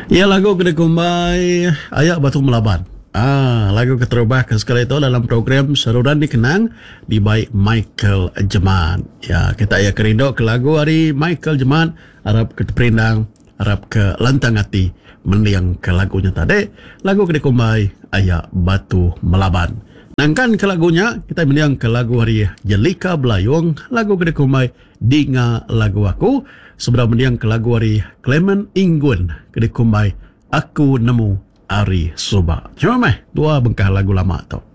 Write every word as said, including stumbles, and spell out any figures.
Ya lagu kena kumbay ayak batu melaban. Ah, lagu keterubah sekali itu dalam program Saruran Dikenang di by Michael Jeman. Ya, kita ya kerindo ke lagu hari Michael Jeman, harap ke perindang, harap ke lantang hati mendiang ke lagunya tadi. Lagu kena kumbay ayak batu melaban. Nangkan ke lagunya, kita mendiang ke lagu hari Jelika Belayung, lagu kena kumbay Dinga Lagu Aku. Sebelum mendiang ke lagu hari Clement Inggun, kena kumbay Aku Nemu Ari Suba. Cuma meh, dua bengkah lagu lama tu.